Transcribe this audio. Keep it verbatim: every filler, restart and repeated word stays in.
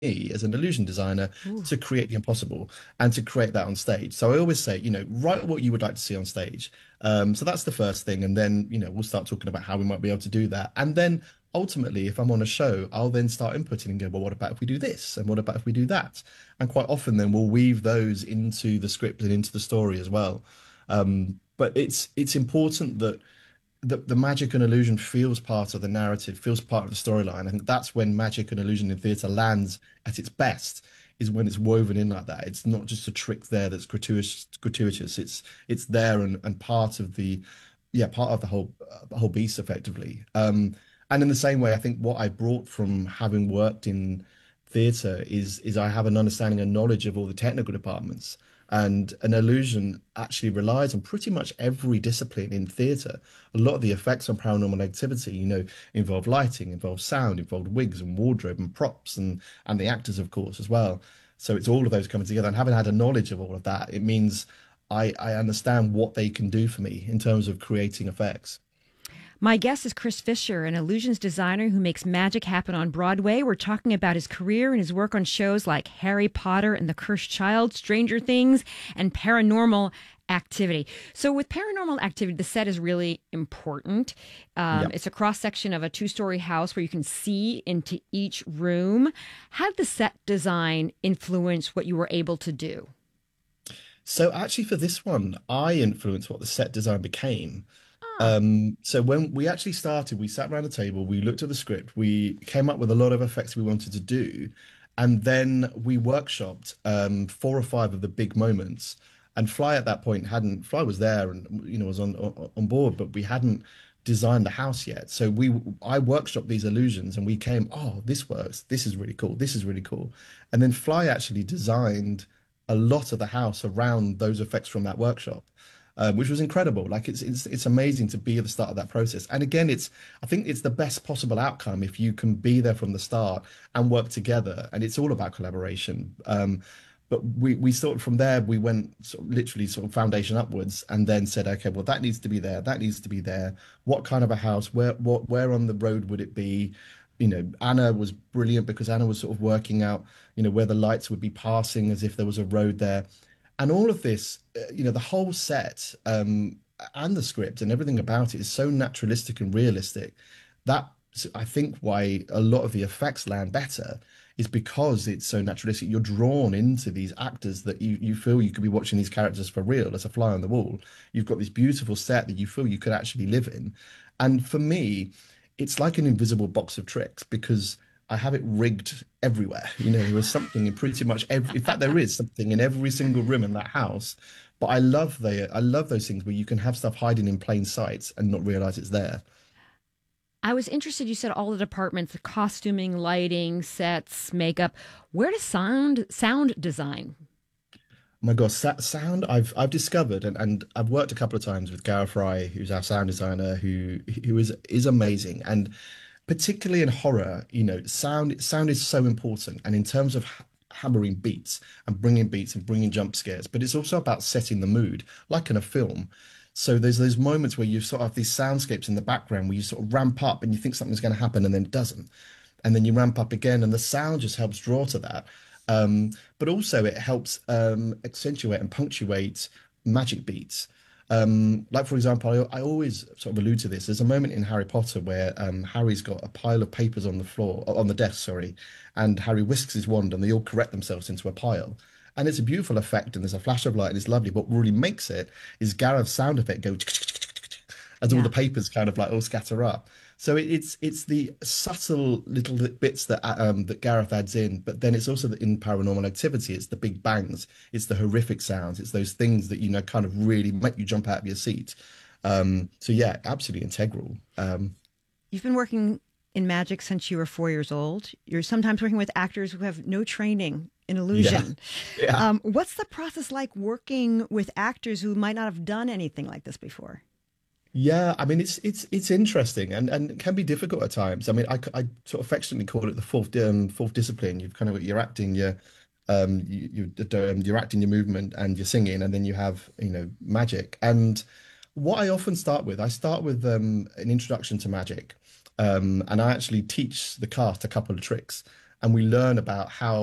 as an illusion designer Ooh. to create the impossible and to create that on stage. So I always say, you know, write what you would like to see on stage. Um, so that's the first thing. And then, you know, we'll start talking about how we might be able to do that. And then ultimately, if I'm on a show, I'll then start inputting and go, well, what about if we do this? And what about if we do that? And quite often then we'll weave those into the script and into the story as well. Um, but it's it's important that the, the magic and illusion feels part of the narrative, feels part of the storyline. I think that's when magic and illusion in theatre lands at its best, is when it's woven in like that. It's not just a trick there that's gratuitous, gratuitous. It's it's there and, and part of the, yeah, part of the whole uh, whole beast effectively. Um, and in the same way, I think what I brought from having worked in theatre is is I have an understanding and knowledge of all the technical departments. And an illusion actually relies on pretty much every discipline in theatre. A lot of the effects on paranormal activity, you know, involve lighting, involve sound, involve wigs and wardrobe and props and and the actors, of course, as well. So it's all of those coming together. And having had a knowledge of all of that, it means I I understand what they can do for me in terms of creating effects. My guest is Chris Fisher, an illusions designer who makes magic happen on Broadway. We're talking about his career and his work on shows like Harry Potter and the Cursed Child, Stranger Things, and Paranormal Activity. So, with Paranormal Activity, the set is really important. Um, Yeah. it's a cross section of a two story house where you can see into each room. How did the set design influence what you were able to do? So actually for this one, I influenced what the set design became. Ah, Um, so when we actually started, we sat around the table, we looked at the script, we came up with a lot of effects we wanted to do, and then we workshopped um, four or five of the big moments. And Fly at that point hadn't, Fly was there and you know was on on, on board, but we hadn't designed the house yet. So we I workshopped these illusions and we came, oh, this works, this is really cool, this is really cool. And then Fly actually designed a lot of the house around those effects from that workshop, uh, which was incredible. Like it's it's it's amazing to be at the start of that process. And again, it's I think it's the best possible outcome if you can be there from the start and work together. And it's all about collaboration. Um, but we we sort of from there we went sort of literally sort of foundation upwards and then said, okay, well that needs to be there, that needs to be there. What kind of a house? Where what where on the road would it be? You know, Anna was brilliant because Anna was sort of working out, you know, where the lights would be passing as if there was a road there. And all of this, uh, you know, the whole set um, and the script and everything about it is so naturalistic and realistic that I think why a lot of the effects land better is because it's so naturalistic. You're drawn into these actors that you, you feel you could be watching these characters for real as a fly on the wall. You've got this beautiful set that you feel you could actually live in. And for me, it's like an invisible box of tricks because I have it rigged everywhere. You know, there is something in pretty much every, in fact, there is something in every single room in that house. But I love the, I love those things where you can have stuff hiding in plain sight and not realize it's there. I was interested. You said all the departments, the costuming, lighting, sets, makeup. Where does sound sound design? Oh my God, sa sound I've I've discovered and, and I've worked a couple of times with Gareth Fry, who's our sound designer, who who is is amazing. And particularly in horror, you know, sound sound is so important. And in terms of ha- hammering beats and bringing beats and bringing jump scares, but it's also about setting the mood, like in a film. So there's those moments where you sort of have these soundscapes in the background where you sort of ramp up and you think something's going to happen and then it doesn't, and then you ramp up again, and the sound just helps draw to that. Um, but also it helps um, accentuate and punctuate magic beats. Um, like for example, I, I always sort of allude to this. There's a moment in Harry Potter where um, Harry's got a pile of papers on the floor, on the desk, sorry, and Harry whisks his wand and they all correct themselves into a pile. And it's a beautiful effect and there's a flash of light and it's lovely. But what really makes it is Gareth's sound effect go as all the Yeah. papers kind of like all scatter up. So it, it's it's the subtle little bits that uh, um, that Gareth adds in, but then it's also the, in Paranormal Activity, it's the big bangs, it's the horrific sounds, it's those things that you know kind of really make you jump out of your seat. Um, so yeah, absolutely integral. Um, You've been working in magic since you were four years old. You're sometimes working with actors who have no training in yeah, illusion. yeah. Um, what's the process like working with actors who might not have done anything like this before? Yeah, I mean it's it's it's interesting and and it can be difficult at times. I mean, I, I sort of affectionately call it the fourth um, fourth discipline. You've kind of got your acting, your um, you, you um, your acting, your movement, and your singing, and then you have you know magic. And what I often start with, I start with um, an introduction to magic, um, and I actually teach the cast a couple of tricks. and we learn about how